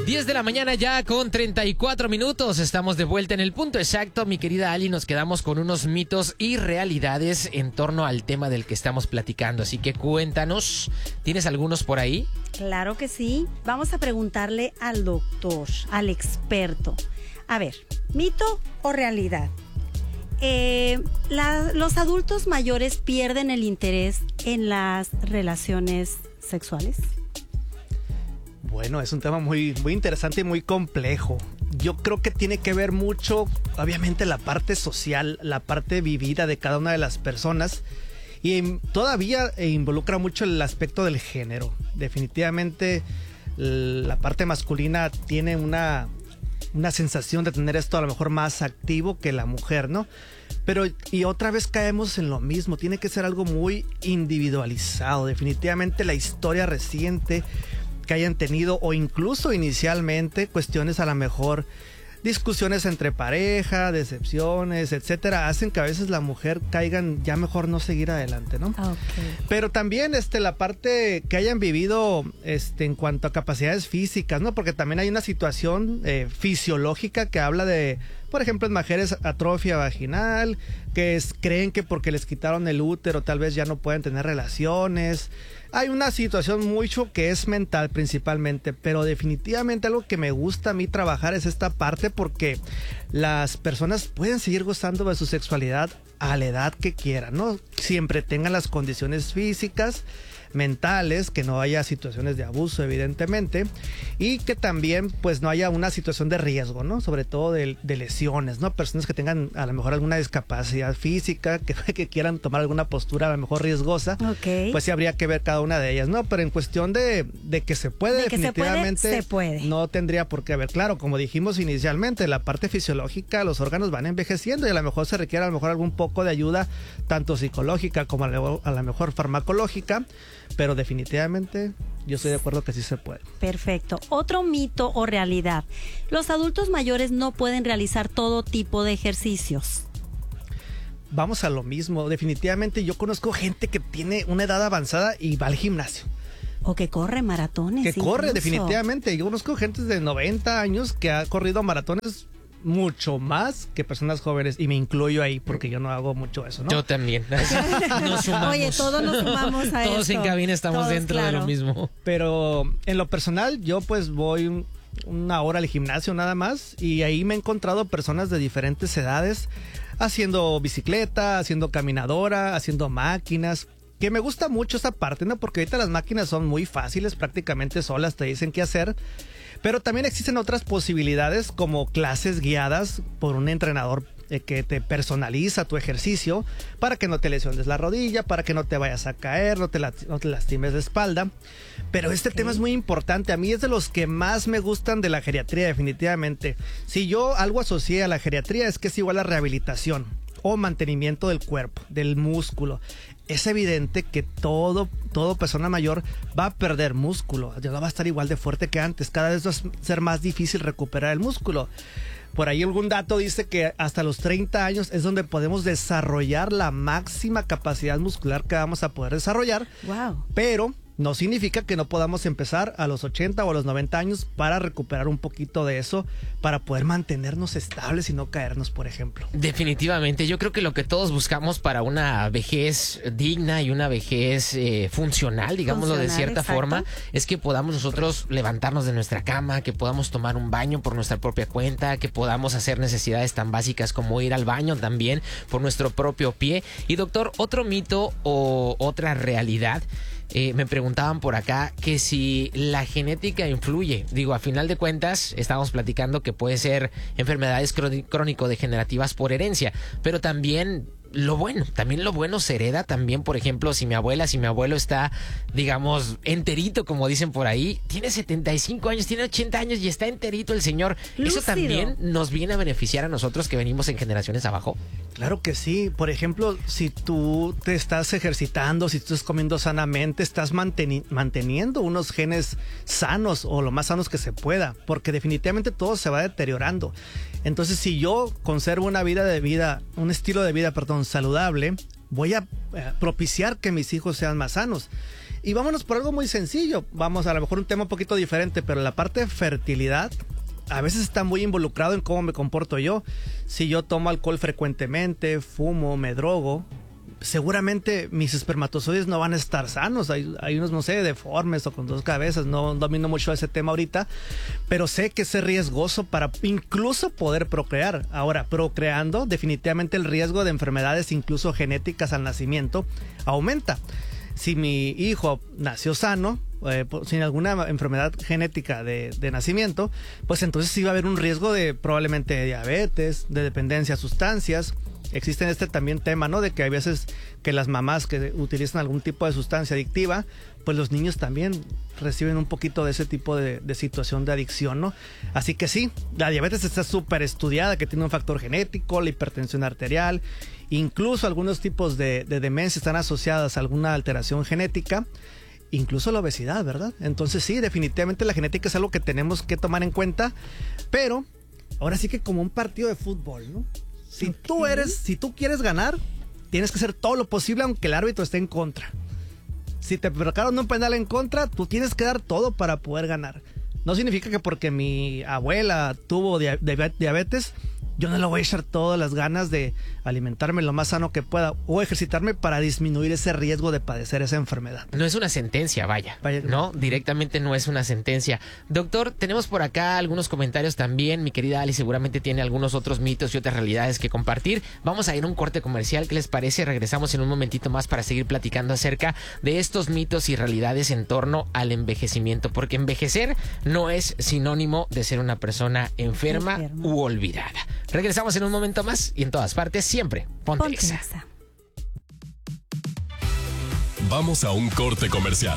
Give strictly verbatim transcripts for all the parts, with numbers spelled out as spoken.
diez de la mañana ya con treinta y cuatro minutos. Estamos de vuelta en el punto exacto, mi querida Ali. Nos quedamos con unos mitos y realidades en torno al tema del que estamos platicando. Así que cuéntanos, ¿tienes algunos por ahí? Claro que sí. Vamos a preguntarle al doctor, al experto. A ver, ¿mito o realidad? Eh, la, ¿Los adultos mayores pierden el interés en las relaciones sexuales? Bueno, es un tema muy, muy interesante y muy complejo. Yo creo que tiene que ver mucho, obviamente, la parte social, la parte vivida de cada una de las personas. Y todavía involucra mucho el aspecto del género. Definitivamente la parte masculina tiene una, una sensación de tener esto a lo mejor más activo que la mujer, ¿no? Pero, y otra vez caemos en lo mismo, tiene que ser algo muy individualizado. Definitivamente la historia reciente que hayan tenido, o incluso inicialmente, cuestiones a lo mejor, discusiones entre pareja, decepciones, etcétera, hacen que a veces la mujer caigan ya mejor no seguir adelante, ¿no? Okay. Pero también este, la parte que hayan vivido este, en cuanto a capacidades físicas, ¿no? Porque también hay una situación eh, fisiológica que habla de, por ejemplo, en mujeres atrofia vaginal, que es, creen que porque les quitaron el útero tal vez ya no pueden tener relaciones. Hay una situación mucho que es mental principalmente, pero definitivamente algo que me gusta a mí trabajar es esta parte, porque las personas pueden seguir gozando de su sexualidad a la edad que quieran, ¿no? Siempre tengan las condiciones físicas, mentales, que no haya situaciones de abuso evidentemente, y que también pues no haya una situación de riesgo, ¿no? Sobre todo de, de lesiones, ¿no? Personas que tengan a lo mejor alguna discapacidad física, que, que quieran tomar alguna postura a lo mejor riesgosa, okay, pues sí habría que ver cada una de ellas, ¿no? Pero en cuestión de, de que se puede, de que definitivamente se puede, se puede. No tendría por qué haber. Claro, como dijimos inicialmente, la parte fisiológica, los órganos van envejeciendo y a lo mejor se requiere a lo mejor algún poco de ayuda, tanto psicológica como a lo, a lo mejor farmacológica, pero definitivamente yo estoy de acuerdo que sí se puede. Perfecto. Otro mito o realidad. Los adultos mayores no pueden realizar todo tipo de ejercicios. Vamos a lo mismo. Definitivamente yo conozco gente que tiene una edad avanzada y va al gimnasio. O que corre maratones. Que incluso. corre, definitivamente. Yo conozco gente de noventa años que ha corrido maratones mucho más que personas jóvenes, y me incluyo ahí porque yo no hago mucho eso, ¿no? Yo también. Nos sumamos. Oye, todos nos sumamos a Todos esto. en cabina estamos Todos, dentro claro. de lo mismo. Pero en lo personal, yo pues voy un, una hora al gimnasio nada más, y ahí me he encontrado personas de diferentes edades haciendo bicicleta, haciendo caminadora, haciendo máquinas. Que me gusta mucho esa parte, ¿no? Porque ahorita las máquinas son muy fáciles, prácticamente solas te dicen qué hacer. Pero también existen otras posibilidades, como clases guiadas por un entrenador eh, que te personaliza tu ejercicio para que no te lesiones la rodilla, para que no te vayas a caer, no te, la, no te lastimes la espalda. Pero este okay. tema es muy importante. A mí es de los que más me gustan de la geriatría, definitivamente. Si yo algo asocié a la geriatría, es que es igual a rehabilitación o mantenimiento del cuerpo, del músculo. Es evidente que todo, todo persona mayor va a perder músculo, ya no va a estar igual de fuerte que antes, cada vez va a ser más difícil recuperar el músculo. Por ahí algún dato dice que hasta los treinta años es donde podemos desarrollar la máxima capacidad muscular que vamos a poder desarrollar. Wow. Pero no significa que no podamos empezar a los ochenta o a los noventa años para recuperar un poquito de eso, para poder mantenernos estables y no caernos, por ejemplo. Definitivamente, yo creo que lo que todos buscamos para una vejez digna y una vejez eh, funcional, digámoslo funcional, de cierta exacto. forma, es que podamos nosotros levantarnos de nuestra cama, que podamos tomar un baño por nuestra propia cuenta, que podamos hacer necesidades tan básicas como ir al baño también por nuestro propio pie. Y doctor, otro mito o otra realidad. Eh, me preguntaban por acá que si la genética influye. Digo, a final de cuentas, estábamos platicando que puede ser enfermedades crónico-degenerativas por herencia, pero también lo bueno, también lo bueno se hereda también. Por ejemplo, si mi abuela, si mi abuelo está, digamos, enterito, como dicen por ahí, tiene setenta y cinco años, tiene ochenta años y está enterito el señor. Lúcido. Eso también nos viene a beneficiar a nosotros que venimos en generaciones abajo. Claro que sí. Por ejemplo, si tú te estás ejercitando, si tú estás comiendo sanamente, estás manteni- manteniendo unos genes sanos o lo más sanos que se pueda, porque definitivamente todo se va deteriorando. Entonces, si yo conservo una vida de vida, un estilo de vida, perdón, saludable, voy a eh, propiciar que mis hijos sean más sanos. Y vámonos por algo muy sencillo. Vamos a lo mejor un tema un poquito diferente, pero la parte de fertilidad a veces está muy involucrado en cómo me comporto yo. Si yo tomo alcohol frecuentemente, fumo, me drogo, seguramente mis espermatozoides no van a estar sanos. Hay, hay unos, no sé, deformes o con dos cabezas. No domino mucho ese tema ahorita, pero sé que es riesgoso para incluso poder procrear. Ahora, procreando, definitivamente el riesgo de enfermedades, incluso genéticas al nacimiento, aumenta. Si mi hijo nació sano, eh, sin alguna enfermedad genética de, de nacimiento, pues entonces sí va a haber un riesgo de probablemente de diabetes, de dependencia a sustancias. Existe este también tema, ¿no? De que hay veces que las mamás que utilizan algún tipo de sustancia adictiva, pues los niños también reciben un poquito de ese tipo de, de situación de adicción, ¿no? Así que sí, la diabetes está súper estudiada, que tiene un factor genético, la hipertensión arterial, incluso algunos tipos de, de demencia están asociadas a alguna alteración genética, incluso la obesidad, ¿verdad? Entonces sí, definitivamente la genética es algo que tenemos que tomar en cuenta, pero ahora sí que como un partido de fútbol, ¿no? Si tú eres, si tú quieres ganar, tienes que hacer todo lo posible aunque el árbitro esté en contra. Si te marcaron un penal en contra, tú tienes que dar todo para poder ganar. No significa que porque mi abuela tuvo diabetes, yo no le voy a echar todas las ganas de alimentarme lo más sano que pueda o ejercitarme para disminuir ese riesgo de padecer esa enfermedad. No es una sentencia, vaya, vaya. ¿no? Directamente no es una sentencia. Doctor, tenemos por acá algunos comentarios también. Mi querida Ali seguramente tiene algunos otros mitos y otras realidades que compartir. Vamos a ir a un corte comercial. ¿Qué les parece? Regresamos en un momentito más para seguir platicando acerca de estos mitos y realidades en torno al envejecimiento. Porque envejecer no es sinónimo de ser una persona enferma, enferma. u olvidada. Regresamos en un momento más y en todas partes siempre ponte Exa. Vamos a un corte comercial.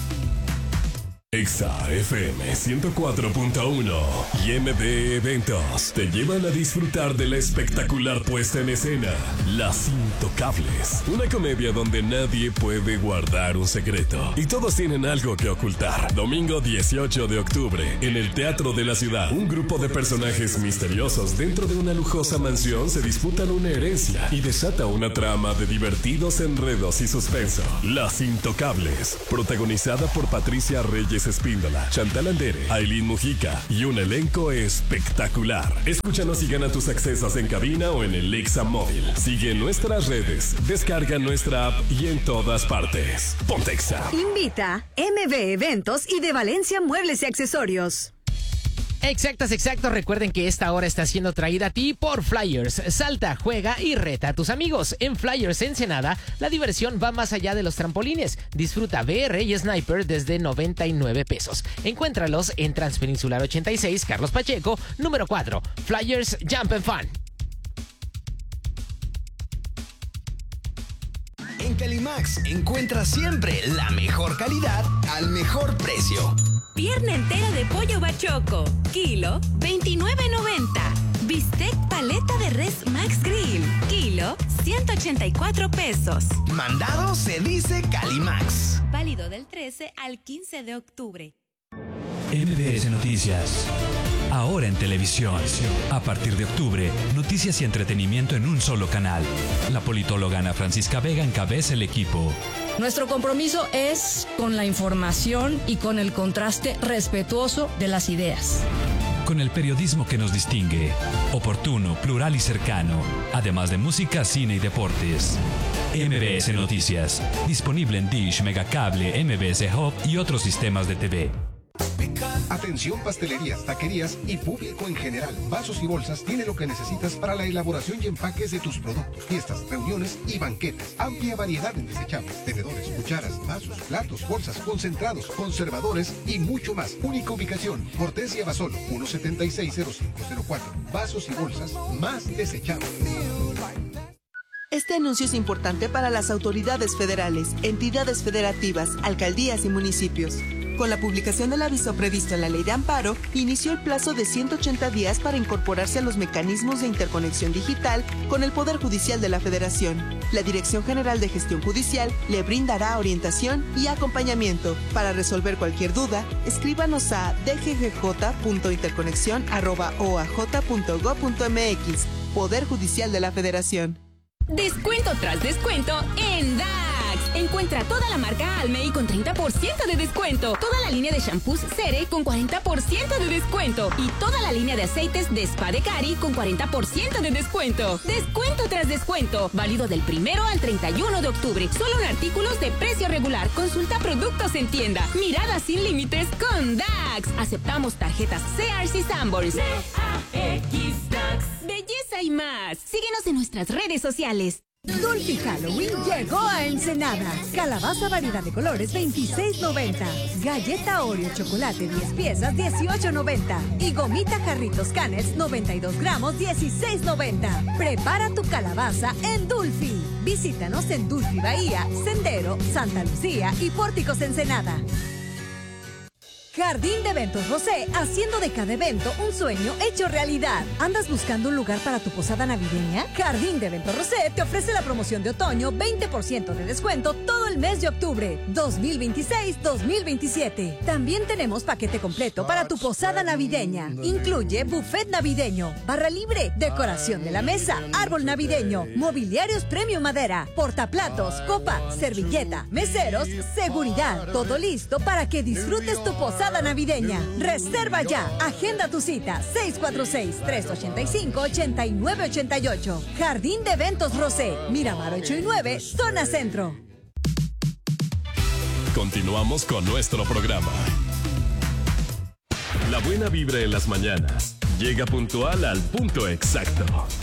Exa F M ciento cuatro punto uno y M D Eventos te llevan a disfrutar de la espectacular puesta en escena Las Intocables, una comedia donde nadie puede guardar un secreto y todos tienen algo que ocultar. Domingo dieciocho de octubre en el Teatro de la Ciudad, un grupo de personajes misteriosos dentro de una lujosa mansión se disputan una herencia y desata una trama de divertidos enredos y suspenso. Las Intocables, protagonizada por Patricia Reyes Espíndola, Chantal Andere, Ailín Mujica y un elenco espectacular. Escúchanos y gana tus accesos en cabina o en el Exa móvil. Sigue nuestras redes, descarga nuestra app y en todas partes. Ponte Exa. Invita M B Eventos y de Valencia Muebles y Accesorios. Exactas, exactos. Recuerden que esta hora está siendo traída a ti por Flyers. Salta, juega y reta a tus amigos. En Flyers Ensenada, la diversión va más allá de los trampolines. Disfruta V R y Sniper desde noventa y nueve pesos. Encuéntralos en Transpeninsular ochenta y seis, Carlos Pacheco, número cuatro. Flyers Jump and Fun. En Calimax encuentras siempre la mejor calidad al mejor precio. Pierna entera de pollo bachoco, kilo veintinueve noventa. Bistec paleta de res Max Grill, kilo ciento ochenta y cuatro pesos. Mandado se dice Calimax. Válido del trece al quince de octubre. M B S Noticias. Ahora en televisión. A partir de octubre, noticias y entretenimiento en un solo canal. La politóloga Ana Francisca Vega encabeza el equipo. Nuestro compromiso es con la información y con el contraste respetuoso de las ideas. Con el periodismo que nos distingue, oportuno, plural y cercano, además de música, cine y deportes. M B S Noticias, disponible en Dish, Megacable, M B S Hub y otros sistemas de T V. Atención pastelerías, taquerías y público en general. Vasos y bolsas tiene lo que necesitas para la elaboración y empaques de tus productos, fiestas, reuniones y banquetes. Amplia variedad en desechables, tenedores, cucharas, vasos, platos, bolsas, concentrados, conservadores y mucho más. Única ubicación, Cortés y Abasolo, uno setenta y seis cero cinco cero cuatro. Vasos y bolsas más desechables. Este anuncio es importante para las autoridades federales, entidades federativas, alcaldías y municipios. Con la publicación del aviso previsto en la Ley de Amparo, inició el plazo de ciento ochenta días para incorporarse a los mecanismos de interconexión digital con el Poder Judicial de la Federación. La Dirección General de Gestión Judicial le brindará orientación y acompañamiento. Para resolver cualquier duda, escríbanos a d g g j punto interconexión arroba o a j punto gob punto m x. Poder Judicial de la Federación. Descuento tras descuento en D A X. En Encuentra toda la marca Almey con treinta por ciento de descuento. Toda la línea de shampoos Cere con cuarenta por ciento de descuento. Y toda la línea de aceites de Spa de Cari con cuarenta por ciento de descuento. Descuento tras descuento. Válido del primero al treinta y uno de octubre. Solo en artículos de precio regular. Consulta productos en tienda. Mirada sin límites con Dax. Aceptamos tarjetas Sears y Sanborns. D A X Dax. Belleza y más. Síguenos en nuestras redes sociales. Dulce Halloween llegó a Ensenada. Calabaza variedad de colores veintiséis noventa. Galleta Oreo chocolate diez piezas dieciocho noventa. Y gomita Jarritos Canels noventa y dos gramos dieciséis noventa. Prepara tu calabaza en Dulce. Visítanos en Dulce Bahía, Sendero, Santa Lucía y Pórticos Ensenada. Jardín de Eventos Rosé, haciendo de cada evento un sueño hecho realidad. ¿Andas buscando un lugar para tu posada navideña? Jardín de Eventos Rosé te ofrece la promoción de otoño, veinte por ciento de descuento todo el mes de octubre, dos mil veintiséis dos mil veintisiete. También tenemos paquete completo para tu posada navideña. Incluye buffet navideño, barra libre, decoración de la mesa, árbol navideño, mobiliarios premium madera, portaplatos, copa, servilleta, meseros, seguridad. Todo listo para que disfrutes tu posada navideña. Reserva ya. Agenda tu cita seis cuatro seis, tres ocho cinco, ocho nueve ocho ocho. Jardín de Eventos Rosé, Miramar ocho y nueve, Zona Centro. Continuamos con nuestro programa. La buena vibra en las mañanas llega puntual al punto exacto.